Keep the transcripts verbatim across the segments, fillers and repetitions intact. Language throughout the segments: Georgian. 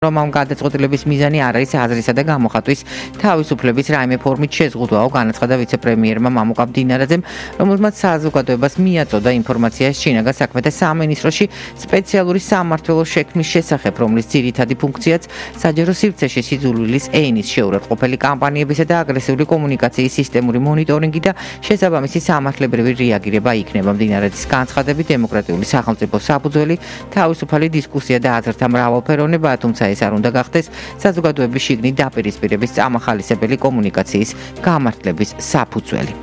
რომ ამ გადაწყვეტილების მიზანი არ არის აზრისა და გამოხატვის თავისუფლების რაიმე ფორმით შეზღუდვაო, განაცხადა ვიცე-პრემიერმა მამუკა მდინარაძემ, რომელმაც საზოგადოებას მიაწოდა ინფორმაცია შინაგან საქმეთა სამინისტროში სპეციალური სამმართველოს შექმნის შესახებ, რომლის ძირითადი ფუნქციაც საჯარო სივრცეში სიძულვილის ენის შეურაცხყოფელი კამპანიებისა და აგრესიული კომუნიკაციის სისტემური მონიტორინგი და შესაბამისი სამართლებრივი რეაგირება იქნება. მდინარაძის განცხადებით, დემოკრატიული სახელმწიფოს საფუძველი თავისუფალი დისკუსია და აზრთა მრავალფეროვნება, თუმცა ეს არ უნდა გახდეს საზოგადოების შიგნით დაპირისპირების წამახალისებელი კომუნიკაციის გამართლების საფუძველი.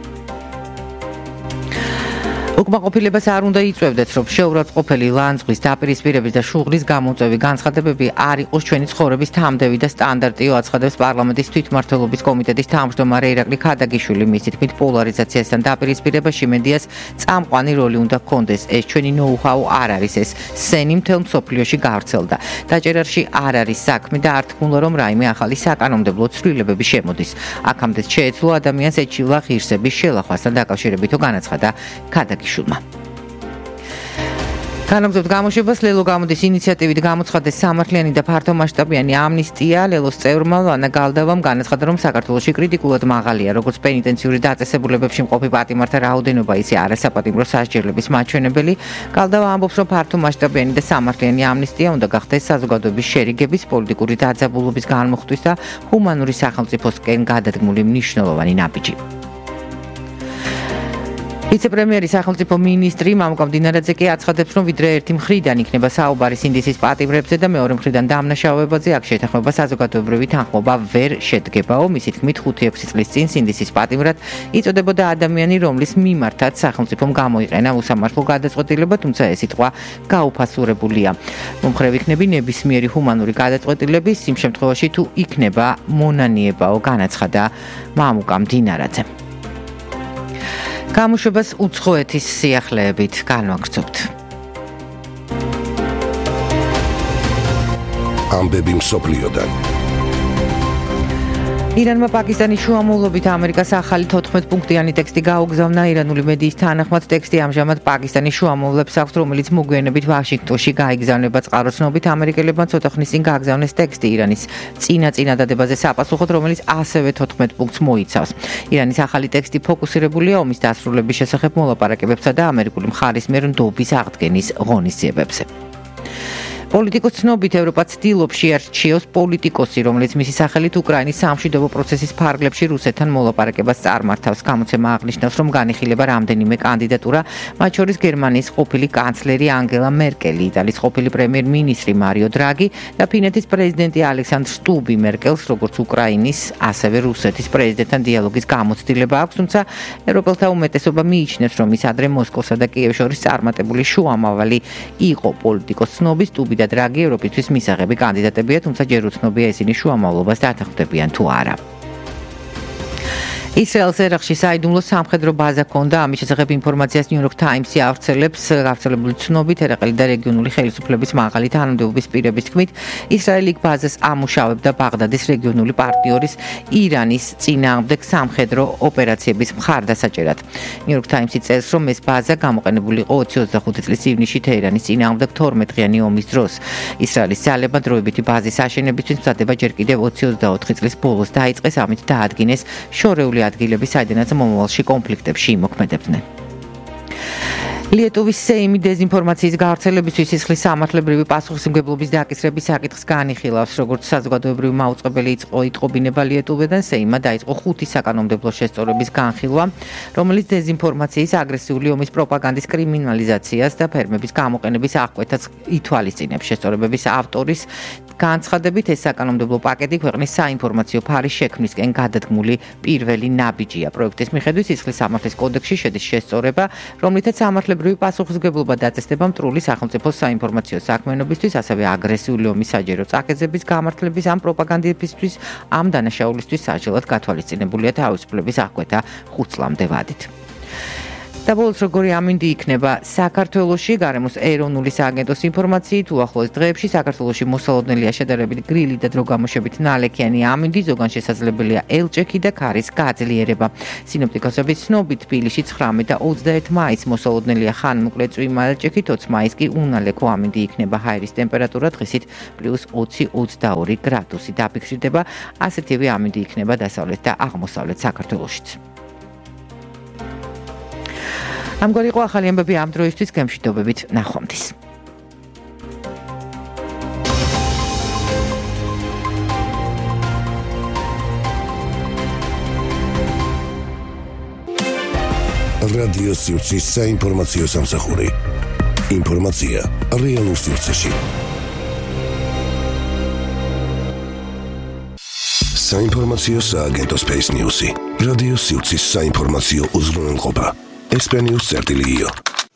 უკმაყოფილებას არ უნდა იწვევდეთ, რომ შეურაცხყოფელი ლანძღვის, დაპირისპირების და შუღლის გამოწვევი განცხადებები არ იყოს ჩვენი ცხოვრების თამდევი და სტანდარტიო, აცხადებს პარლამენტის თვითმმართველობის კომიტეტის თავმჯდომარე ირაკლი ქადაგიშვილი. მისი თქმით, პოლარიზაციასთან დაპირისპირებაში მედიას წამყვანი როლი უნდა ჰქონდეს. ეს ჩვენი ნოუ-ჰაუ არ არის, ეს სენი მთელ მსოფლიოში გავრცელდა. დაჭერაში არ არის საქმე და არ თქმულა, რომ რაიმე ახალი საკანონმდებლო ცვლილებები შემოდის. აქამდე შეეძლო ადამიანს ეჩივლა ღირსების შელახვასთან დაკავშირებითო განაცხადა ქადაგიშვილი. განაგრძობთ გამოშვებას, ლელო გამოდის ინიციატივით გამოცხადეს სამართლიანი და ფართომასშტაბიანი ამნისტია. ლელოს წევრმა ლანა გალდავამ განაცხადა, რომ საქართველოში კრიტიკულად მაღალია როგორც პენიტენციური დაწესებულებებში მყოფი პატიმართა რაოდენობა, ისე არასაპატიმრო სასჯელების მაჩვენებელი. გალდავა ამბობს, რომ ფართომასშტაბიანი და სამართლიანი ამნისტია უნდა გახდეს საზოგადოების შერიგების, პოლიტიკური დაძაბულობის განმუხტვის და ჰუმანური სახელმწიფოსკენ გადადგმული მნიშვნელოვანი ნაბიჯი. ვიცე-პრემიერი სახელმწიფო მინისტრი მამუკა მდინარაძე კი აცხადებს, რომ ვიდრე ერთი მხრიდან იქნება საუბარი სინდისის პატიმრებზე და მეორე მხრიდან დამნაშავეობაზე, აქ შეთანხმება საზოგადოებრივი თანხმობა ვერ შედგებაო. მისი თქმით, ხუთი-ექვსი წლის წინ სინდისის პატიმრად იწოდებოდა ადამიანი, რომლის მიმართაც სახელმწიფომ გამოიყენა უსამართლო გადაწყვეტილება, თუმცა ეს სიტყვა გაუფასურებულია. მომხრე იქნება ნებისმიერი ჰუმანური გადაწყვეტილების, იმ შემთხვევაში თუ იქნება მონანიებაო, განაცხადა მამუკა მდინარაძე. გამოშვებას უცხოეთის სიახლეებით განვაგრძობთ. ამბები მსოფლიოდან. ირანმა პაკისტანის შუამავლობით ამერიკას ახალი თოთხმეტ პუნქტიანი ტექსტი გაუგზავნა. ირანული მედიის თანახმად, ტექსტი ამჟამად პაკისტანის შუამავლებს აქვს, რომელიც მოგვიანებით ვაშინგტონში გაიგზავნება. წყაროსნობით ამერიკელებმა ცოტა ხნის წინ გააგზავნეს ტექსტი ირანის წინა წინადადებაზე საპასუხოდ, რომელიც ასევე თოთხმეტ პუნქტს მოიცავს. ირანის ახალი ტექსტი ფოკუსირებულია ომის დასრულების შესახებ მოლაპარაკებებსა და ამერიკული მხარის მიერ ნდობის აღდგენის ღონისძიებებზე. პოლიტიკოს ცნობით ევროპა ცდილობს შეარჩიოს პოლიტიკოსი, რომელიც მისი სახელით უკრაინის სამშვიდობო პროცესის ფარგლებში რუსეთთან მოლაპარაკებას წარმართავს. გამოცემა აღნიშნავს, რომ განიხილება რამდენიმე კანდიდატურა, მათ შორის გერმანიის ყოფილი კანცლერი ანგელა მერკელი, იტალიის ყოფილი პრემიერ-მინისტრი მარიო დრაგი და ფინეთის პრეზიდენტი ალექსანდრ სტუბი. მერკელს როგორც უკრაინის, ასევე რუსეთის პრეზიდენტთან დიალოგის გამოცდილება აქვს, თუმცა ევროპელთა უმეტესობა მიიჩნევს, რომ ის ადრე მოსკოვსა და კიევს შორის წარმატებული შუამავალი იყო. პოლიტიკოს ცნობის სტუბი და დრაგი ევროპისთვის მისაღები კანდიდატებია, თუმცა ჯერ უცნობია ისინი შუამავლობას დათანხმდებიან თუ არა. ისრაელს ერაყში საიდუმლო სამხედრო ბაზა ჰქონდა. ამის შესახებ ინფორმაციას ნიუ-იორკ ტაიმსი ავრცელებს. გავრცელებული ცნობით, ერაყელი და რეგიონული ხელისუფლების მაღალი თანამდებობის პირების თქმით, ისრაელი იქ ბაზას ამუშავებდა ბაღდადის რეგიონული პარტნიორის ირანის წინააღმდეგ სამხედრო ოპერაციების მხარდასაჭერად. ნიუ-იორკ ტაიმსი წერს, რომ ეს ბაზა გამოყენებული იყო ოცი ოცდახუთი წლის ივნისში თეირანის წინააღმდეგ თორმეტ დღიანი ომის დროს. ისრაელის ძალებმა დროებითი ბაზის აშენებისთვის მზადება ჯერ კიდევ ოცი ოცდაოთხი წლის ბოლოს დაიწყეს, ამით დაადგინეს შორეული ადგილები, საიდანაც მომავალში კონფლიქტებში იმოქმედებდნენ. ლიეტუვის სეიმი დეზინფორმაციის გავრცელებისთვის სისხლის სამართლებრივი პასუხისმგებლობის დაკისრების საკითხს განიხილავს. როგორც საზოგადოებრივი მაუწყებელი იტყობინება ლიეტუვიდან, სეიმმა დაიწყო ხუთი საკანონმდებლო შესწორების განხილვა, რომელიც დეზინფორმაციის, აგრესიული ომის პროპაგანდის კრიმინალიზაციას და ფერმების გამოყენების აღკვეთას ითვალისწინებს. შესწორებების ავტორის განცხადებით, ეს საკანონმდებლო პაკეტი ქვეყნის საინფორმაციო ფარის შექმნისკენ გადადგმული პირველი ნაბიჯია. პროექტის მიხედვით სისხლის სამართლის კოდექსში შედის შესწორება, რომლითაც სამართლებრივი პასუხისმგებლობა დაწესდება მტრული სახელმწიფოს საინფორმაციო საქმიანობისთვის, ასევე აგრესიული ომის საჯარო წაკეცების გამართლების ამ პროპაგანდებისთვის, ამ დანაშაულისთვის საჯელად გათვალისწინებულია თავისუფლების აღკვეთა ხუთ წლამდე ვადით. და ბოლოს როგორი ამინდი იქნება საქართველოში, გარემოს ეროვნული სააგენტოს ინფორმაციით, უახლოეს დღეებში საქართველოში მოსალოდნელია შედარებით გრილი და დროგამოშებით ნალექიანი ამინდი, ზოგან შესაძლებელია ელჭექი და ქარის გაძლიერება. სინოპტიკოსების ცნობით, თბილისში ცხრამეტ და ოცდაერთი მაისს მოსალოდნელია ხანმოკლე წვიმა ელჭექით, ოცი მაისს კი უნალექო ამინდი იქნება. ჰაერის ტემპერატურა დღისით პლუს ოცი ოცდაორი გრადუსი დაფიქსირდება. ასეთივე ამინდი იქნება დასავლეთ და აღმოსავლეთ საქართველოშიც. ამგვარი იყო ახალი ამბები ამ დროისთვის, გემშვიდობებით, ნახვამდის. რადიო სივრცის საინფორმაციო სამსახური. ინფორმაცია რეალურ სივრცეში. საინფორმაციო სააგენტო Space News-ი. რადიო სივრცის საინფორმაციო უზრუნველყოფა. ესპენიუს წერტილიო.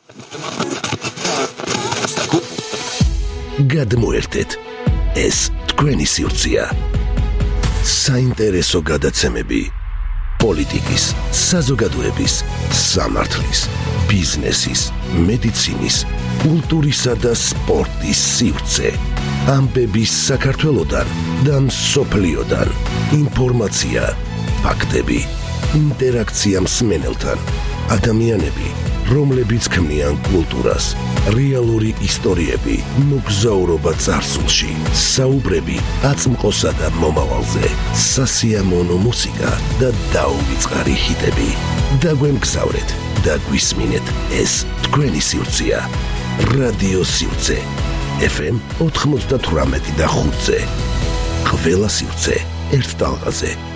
გადმოერთეთ. ეს თქვენი სივრცეა. საინტერესო გადაცემები. პოლიტიკის, საზოგადოების, სამართლის, ბიზნესის, მედიცინის, კულტურისა და სპორტის სივრცე. ამბების საქართველოდან და მსოფლიოდან. ინფორმაცია, ფაქტები, ინტერაქცია მსმენელთან. ადამიანები, რომლებიც ქმნიან კულტურას, რეალური ისტორიები, მოგზაურობა წარსულში, საუბრები აწმყოსა და მომავალზე, სასიამოვნო მუსიკა და დაუვიწყარი ჰიტები. დაგვემგზავრეთ და გვისმინეთ, ეს თქვენი სივრცეა. რადიო სივრცე ეფ ემ ოთხმოცდათვრამეტი და ხუთზე. ყველა სივრცე ერთ ტალღაზე.